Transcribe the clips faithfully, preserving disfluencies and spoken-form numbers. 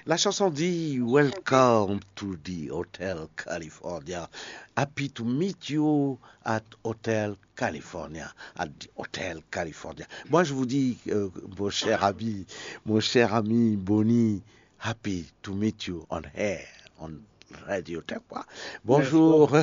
La chanson dit Welcome to the Hotel California. Happy to meet you at Hotel California. At the Hotel California. Moi, je vous dis, euh, mon cher ami, mon cher ami Bonnie, happy to meet you on air, on Radio Terroir. N'est-ce pas? Bonjour,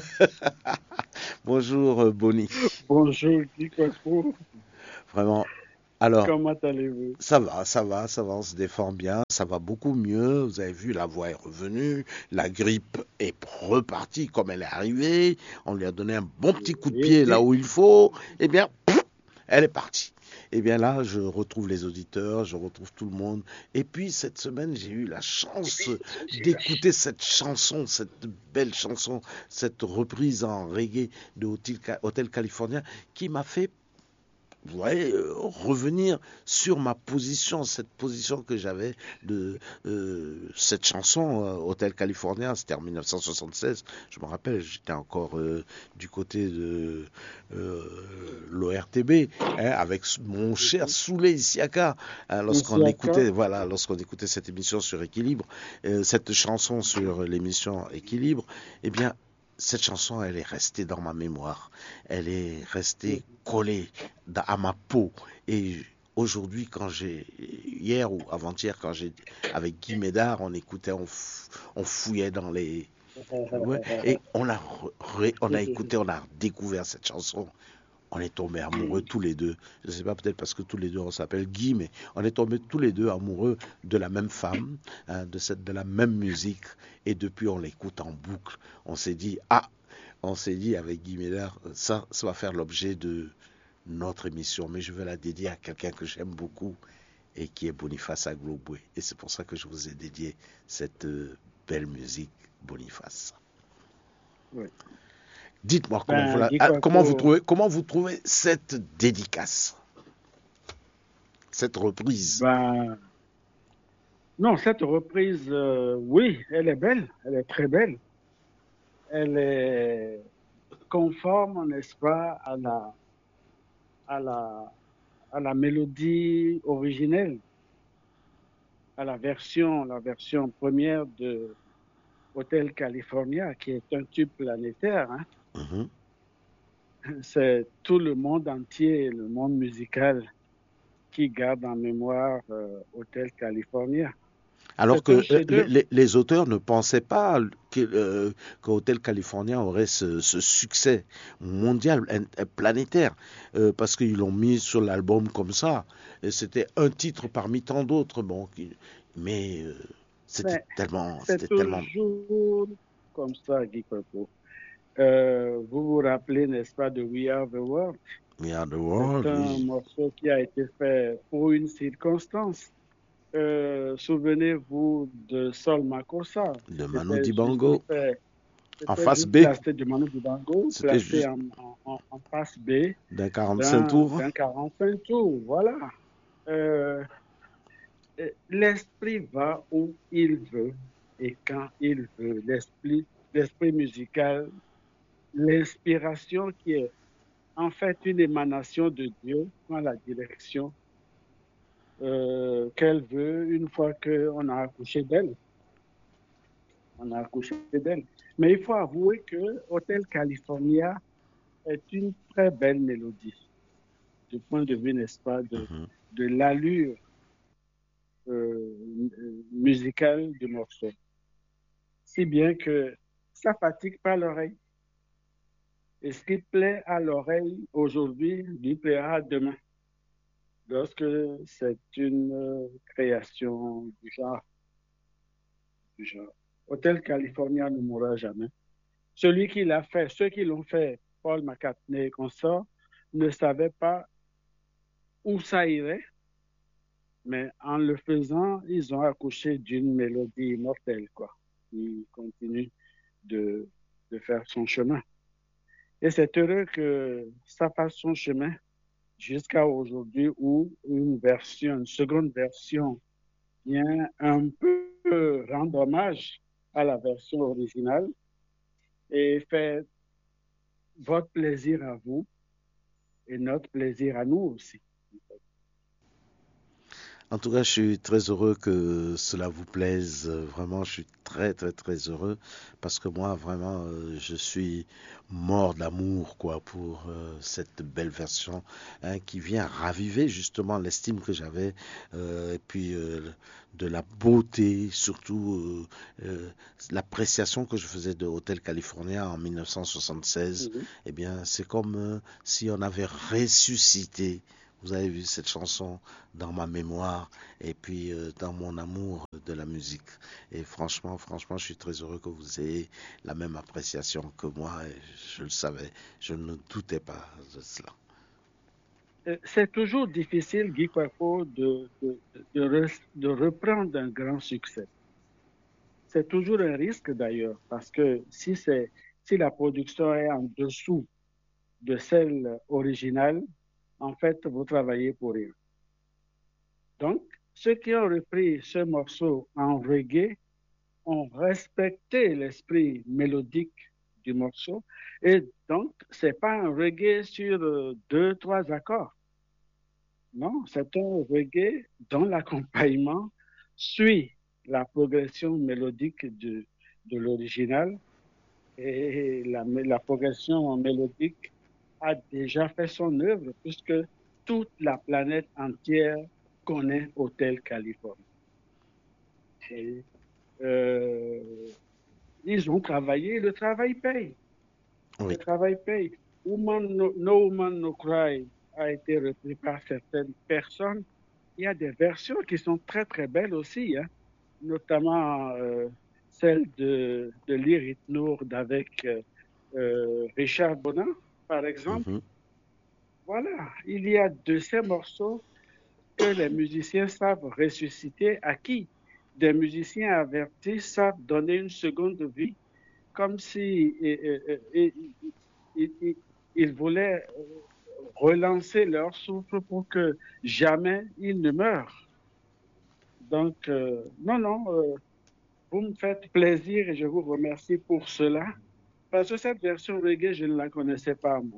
bonjour euh, Bonnie. Bonjour, Guy Quatro. Vraiment. Alors, Comment allez-vous? ça va, ça va, ça va, on se défend bien, ça va beaucoup mieux. Vous avez vu, la voix est revenue, la grippe est repartie comme elle est arrivée. On lui a donné un bon petit coup de Oui, pied là où il faut. Eh bien, pouf, elle est partie. Eh bien là, je retrouve les auditeurs, je retrouve tout le monde. Et puis cette semaine, j'ai eu la chance d'écouter cette chanson, cette belle chanson, cette reprise en reggae de Hotel, Hotel California qui m'a fait ouais, euh, revenir sur ma position, cette position que j'avais de euh, cette chanson euh, Hotel California, c'était en mille neuf cent soixante-seize, je me rappelle, j'étais encore euh, du côté de euh, l'O R T B, hein, avec mon cher Souley Issiaka, hein, lorsqu'on Isiaka. écoutait, voilà, lorsqu'on écoutait cette émission sur Équilibre, euh, cette chanson sur l'émission Équilibre, eh bien, cette chanson, elle est restée dans ma mémoire. Elle est restée collée à ma peau. Et aujourd'hui, quand j'ai, hier ou avant-hier, quand j'ai, avec Guy Médard, on écoutait, on, on fouillait dans les, ouais, et on a, re, on a écouté, on a découvert cette chanson. On est tombés amoureux tous les deux. Je ne sais pas, peut-être parce que tous les deux on s'appelle Guy, mais on est tombés tous les deux amoureux de la même femme, hein, de, cette, de la même musique. Et depuis, on l'écoute en boucle. On s'est dit, ah, on s'est dit avec Guy Médard, ça, ça va faire l'objet de notre émission. Mais je veux la dédier à quelqu'un que j'aime beaucoup et qui est Boniface Agloboué. Et c'est pour ça que je vous ai dédié cette euh, belle musique, Boniface. Oui. Dites-moi comment vous, Ben, la, Guy ah, comment vous Quatro, trouvez comment vous trouvez cette dédicace, cette reprise. ben, non, cette reprise, euh, oui, elle est belle, elle est très belle. Elle est conforme, n'est-ce pas, à la, à la, à la mélodie originelle, à la version, la version première de Hotel California, qui est un tube planétaire, hein. Mhm. C'est tout le monde entier, le monde musical, qui garde en mémoire euh, Hotel California. Alors C'est un que euh, chef-d'œuvre. les, les auteurs ne pensaient pas que, euh, que Hotel California aurait ce, ce succès mondial, un- planétaire, euh, parce qu'ils l'ont mis sur l'album comme ça. Et c'était un titre parmi tant d'autres, bon, qui- mais euh, c'était Mais tellement, c'est c'était tellement. toujours comme ça, Guy Coco. Euh, vous vous rappelez, n'est-ce pas, de We Are the World? We are the C'est world, un oui, morceau qui a été fait pour une circonstance. Euh, souvenez-vous de Sol Makossa. de Manu C'était juste Dibango. fait, En c'était face juste B, placé de Manu Dibango, c'était placé juste en, en, en face B d'un quarante-cinq d'un tours. d'un quarante-cinq tours. Voilà. Euh, L'esprit va où il veut et quand il veut. L'esprit, l'esprit musical, l'inspiration qui est en fait une émanation de Dieu dans la direction euh, qu'elle veut une fois qu'on a accouché d'elle. On a accouché d'elle. Mais il faut avouer que Hotel California est une très belle mélodie du point de vue, n'est-ce pas, de, Mhm. de l'allure euh, musicale du morceau. Si bien que ça fatigue pas l'oreille. Et ce qui plaît à l'oreille aujourd'hui lui plaira demain, lorsque c'est une euh, création du genre, du genre. Hotel California ne mourra jamais. Celui qui l'a fait, ceux qui l'ont fait, Paul McCartney et consorts, ne savaient pas où ça irait, mais en le faisant, ils ont accouché d'une mélodie immortelle, quoi, qui continue de, de faire son chemin. Et c'est heureux que ça fasse son chemin jusqu'à aujourd'hui où une version, une seconde version vient un peu rendre hommage à la version originale et fait votre plaisir à vous et notre plaisir à nous aussi. En tout cas, je suis très heureux que cela vous plaise. Euh, Vraiment, je suis très, très, très heureux parce que moi, vraiment, euh, je suis mort d'amour, quoi, pour euh, cette belle version hein, qui vient raviver justement l'estime que j'avais euh, et puis euh, de la beauté, surtout euh, euh, l'appréciation que je faisais de Hotel California en mille neuf cent soixante-seize. Mhm. Eh bien, c'est comme euh, si on avait ressuscité. Vous avez vu cette chanson dans ma mémoire et puis euh, dans mon amour de la musique. Et franchement, franchement, je suis très heureux que vous ayez la même appréciation que moi. Et je le savais, je ne doutais pas de cela. Euh, C'est toujours difficile, Guy Quapo, de, de, de, re- de reprendre un grand succès. C'est toujours un risque d'ailleurs, parce que si c'est, si la production est en dessous de celle originale, en fait, vous travaillez pour rien. Donc, ceux qui ont repris ce morceau en reggae ont respecté l'esprit mélodique du morceau. Et donc, c'est pas un reggae sur euh, deux, trois accords. Non, c'est un reggae dont l'accompagnement suit la progression mélodique de, de l'original. Et la, la progression mélodique a déjà fait son œuvre puisque toute la planète entière connaît Hotel Californie. Et, euh, ils ont travaillé, le travail paye. Oui. Le travail paye. Woman no, no Woman No Cry a été repris par certaines personnes. Il y a des versions qui sont très très belles aussi, hein, notamment euh, celle de, de Lyric Noord avec euh, euh, Richard Bonin, par exemple. Mhm. Voilà, il y a de ces morceaux que les musiciens savent ressusciter, à qui des musiciens avertis savent donner une seconde vie, comme si eh, eh, eh, ils, ils- ils voulaient relancer leur souffle pour que jamais ils ne meurent. Donc, euh, non, non, euh, vous me faites plaisir et je vous remercie pour cela, parce que cette version reggae, je ne la connaissais pas, moi,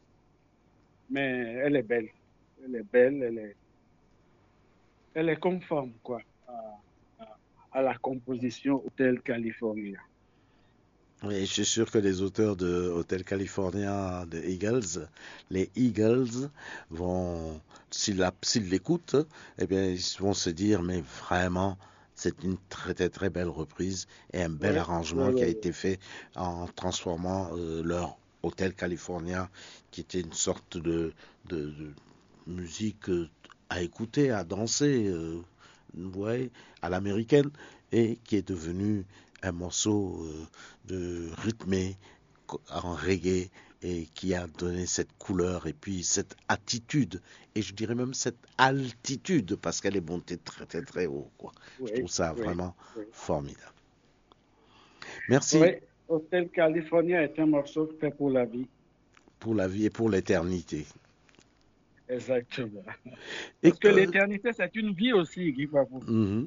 mais elle est belle. Elle est belle, elle est, elle est conforme, quoi, à, à- à la composition Hotel California. Oui, je suis sûr que les auteurs de Hotel California de Eagles, les Eagles, vont, s'ils la- s'ils l'écoutent, eh bien, ils vont se dire, mais vraiment, c'est une très très très belle reprise et un bel Oui, oui, arrangement qui a oui, été fait en transformant euh, leur Hotel California, qui était une sorte de, de, de musique euh, à écouter, à danser, euh, ouais, à l'américaine, et qui est devenu un morceau euh, de rythmé en reggae et qui a donné cette couleur et puis cette attitude et je dirais même cette altitude parce qu'elle est montée très très très haut quoi. Je oui, trouve ça oui, vraiment oui. formidable. Merci Oui, Hotel California est un morceau fait pour la vie. pour la vie et pour l'éternité. Exactement. Et Parce que que, l'éternité, c'est une vie aussi, Guy Babou. mm-hmm.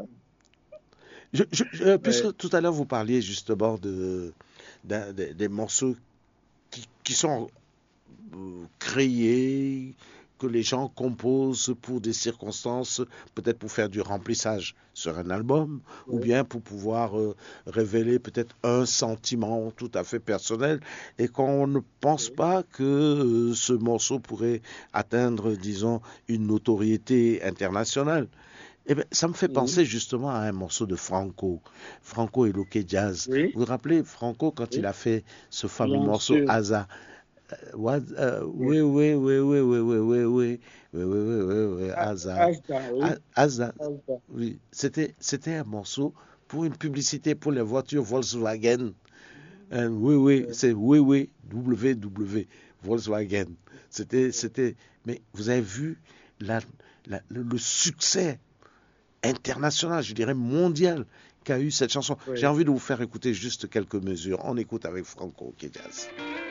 je, je, je, Ouais. puisque tout à l'heure vous parliez justement de, de, de des morceaux qui, qui sont euh, créés, que les gens composent pour des circonstances, peut-être pour faire du remplissage sur un album, ou Oui. bien pour pouvoir euh, révéler peut-être un sentiment tout à fait personnel, et qu'on ne pense Oui. pas que euh, ce morceau pourrait atteindre, disons, une notoriété internationale. Eh bien, ça me fait Mhm. penser justement à un morceau de Franco, Franco et Loke Jazz. Oui, Vous vous rappelez Franco quand il oui, a fait ce fameux bien morceau sûr. Asa. What, euh, Oui. oui, oui, oui, oui, oui, oui, oui, oui, oui, oui, oui, oui, oui, A- Asa. Asda, A- oui. Asa, Asda. oui, c'était, c'était un morceau pour une publicité pour les voitures Volkswagen. Euh, oui, oui, Oui. c'est oui, oui, W W, Volkswagen. C'était, c'était, mais vous avez vu la, la- le, le succès international, je dirais mondial, qu'a eu cette chanson. J'ai Oui. envie de vous faire écouter juste quelques mesures. On écoute avec Franco Jazz.